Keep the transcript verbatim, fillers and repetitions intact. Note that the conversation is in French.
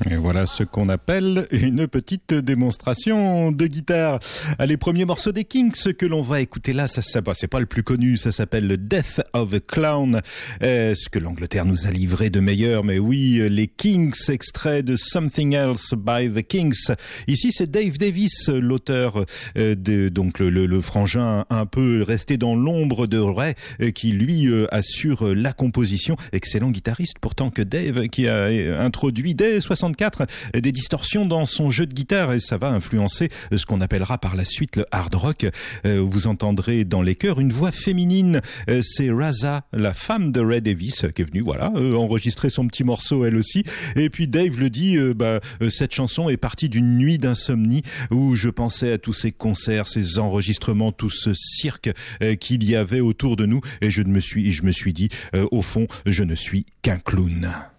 Et voilà ce qu'on appelle une petite démonstration de guitare. Les premiers morceaux des Kinks que l'on va écouter là, ça, ça c'est pas le plus connu, ça s'appelle le Death of a Clown. Euh, ce que l'Angleterre nous a livré de meilleur, mais oui, les Kinks, extrait de Something Else by the Kinks. Ici, c'est Dave Davis, l'auteur euh, de donc le, le, le frangin un peu resté dans l'ombre de Ray, euh, qui lui euh, assure la composition. Excellent guitariste pourtant que Dave, qui a introduit dès soixante-quatre des distorsions dans son jeu de guitare, et ça va influencer ce qu'on appellera par la suite le hard rock. Euh, vous entendrez dans les chœurs une voix féminine, euh, c'est Raza, la femme de Ray Davis, qui est venue voilà euh, enregistrer son petit morceau elle aussi. Et puis Dave le dit, euh, bah, euh, cette chanson est partie d'une nuit d'insomnie où je pensais à tous ces concerts, ces enregistrements, tout ce cirque euh, qu'il y avait autour de nous, et je me suis, je me suis dit, euh, au fond, je ne suis qu'un clown.